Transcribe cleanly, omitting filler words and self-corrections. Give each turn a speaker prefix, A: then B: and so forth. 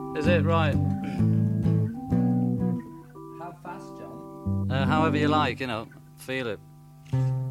A: Is it right?
B: How fast, John?
A: However you like, feel it.